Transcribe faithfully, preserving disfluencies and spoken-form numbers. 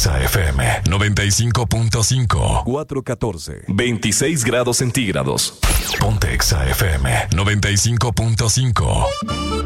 Exa F M noventa y cinco punto cinco. cuatro catorce. veintiséis grados centígrados. Ponte Exa F M noventa y cinco punto cinco.